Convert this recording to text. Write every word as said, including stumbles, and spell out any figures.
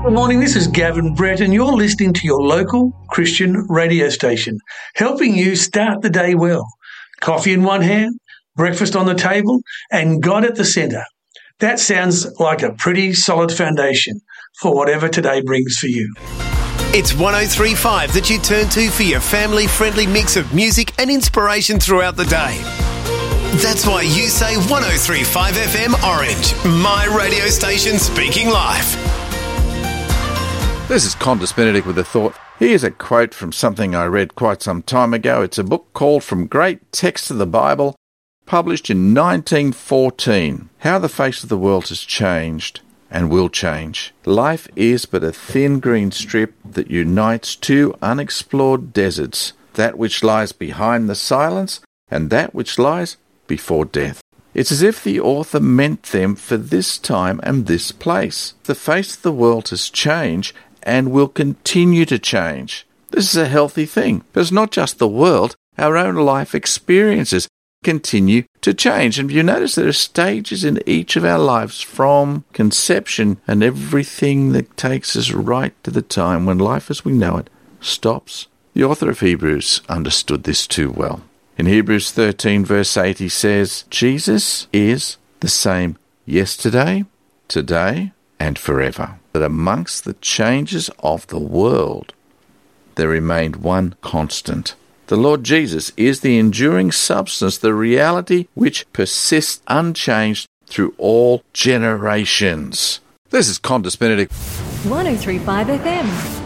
Good morning, this is Gavin Brett and you're listening to your local Christian radio station, helping you start the day well. Coffee in one hand, breakfast on the table, and God at the centre. That sounds like a pretty solid foundation for whatever today brings for you. It's one oh three point five that you turn to for your family-friendly mix of music and inspiration throughout the day. That's why you say one oh three point five F M Orange, my radio station speaking life. This is Qantas Benedict with a thought. Here's a quote from something I read quite some time ago. It's a book called From Great Texts of the Bible, published in nineteen fourteen. How the face of the world has changed and will change. Life is but a thin green strip that unites two unexplored deserts, that which lies behind the silence and that which lies before death. It's as if the author meant them for this time and this place. The face of the world has changed and will continue to change. This is a healthy thing, but it's not just the world. Our own life experiences continue to change. And you notice there are stages in each of our lives from conception, and everything that takes us right to the time when life as we know it stops. The author of Hebrews understood this too well. In Hebrews thirteen verse eight he says, Jesus is the same yesterday, today, and forever. But amongst the changes of the world, there remained one constant. The Lord Jesus is the enduring substance, the reality which persists unchanged through all generations. This is Qantas Benedict. one oh three point five F M.